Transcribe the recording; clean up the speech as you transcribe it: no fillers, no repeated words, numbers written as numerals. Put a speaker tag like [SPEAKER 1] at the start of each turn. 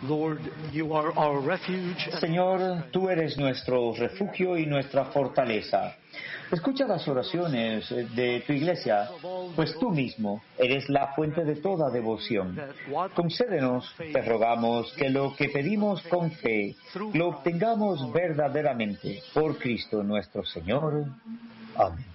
[SPEAKER 1] Señor, tú eres nuestro refugio y nuestra fortaleza. Escucha las oraciones de tu iglesia, pues tú mismo eres la fuente de toda devoción. Concédenos, te rogamos, que lo que pedimos con fe lo obtengamos verdaderamente por Cristo nuestro Señor. Amén.